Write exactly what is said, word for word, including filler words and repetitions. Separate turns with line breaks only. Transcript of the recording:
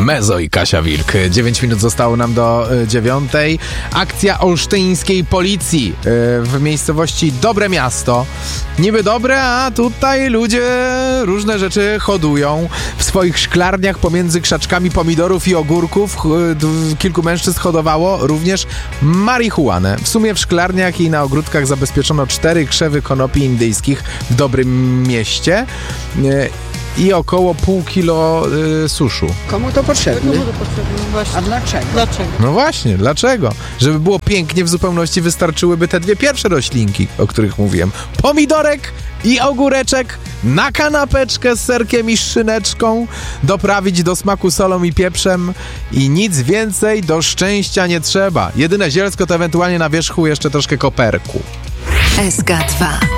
Mezo i Kasia Wilk. dziewięć minut zostało nam do y, dziewiątej. Akcja olsztyńskiej policji y, w miejscowości Dobre Miasto. Niby dobre, a tutaj ludzie różne rzeczy hodują. W swoich szklarniach pomiędzy krzaczkami pomidorów i ogórków y, kilku mężczyzn hodowało również marihuanę. W sumie w szklarniach i na ogródkach zabezpieczono cztery krzewy konopi indyjskich w Dobrym Mieście. Y, i około pół kilo y, suszu.
Komu to potrzebne?
Komu to potrzebne? Właśnie.
A dlaczego?
Dlaczego?
No właśnie, dlaczego? Żeby było pięknie, w zupełności wystarczyłyby te dwie pierwsze roślinki, o których mówiłem. Pomidorek i ogóreczek na kanapeczkę z serkiem i szyneczką, doprawić do smaku solą i pieprzem i nic więcej do szczęścia nie trzeba. Jedyne zielsko to ewentualnie na wierzchu jeszcze troszkę koperku.
S K dwa.